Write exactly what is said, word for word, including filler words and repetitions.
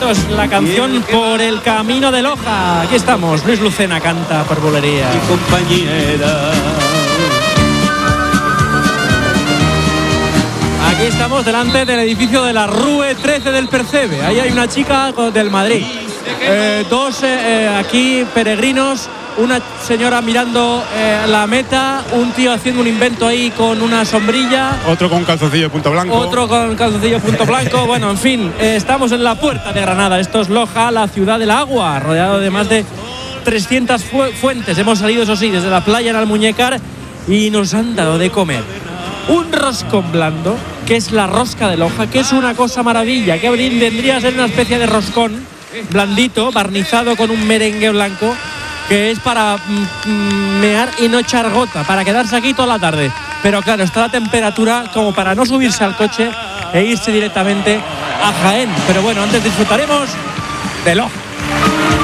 Esto es la canción Por el camino de Loja. Aquí estamos, Luis Lucena canta por Bulería. Mi compañera. Aquí estamos delante del edificio de la Rue trece del Percebe. Ahí hay una chica del Madrid. Eh, dos eh, aquí peregrinos. Una señora mirando eh, la meta, un tío haciendo un invento ahí con una sombrilla. Otro con calzoncillo de punto blanco. Otro con calzoncillo de punto blanco. Bueno, en fin, eh, estamos en la puerta de Granada. Esto es Loja, la ciudad del agua, rodeado de más de trescientas fu- fuentes. Hemos salido, eso sí, desde la playa en Almuñécar y nos han dado de comer un roscón blando, que es la rosca de Loja, que es una cosa maravilla, que vendría a ser una especie de roscón blandito, barnizado con un merengue blanco, que es para mm, mear y no echar gota, para quedarse aquí toda la tarde. Pero claro, está la temperatura como para no subirse al coche e irse directamente a Jaén. Pero bueno, antes disfrutaremos de Loja.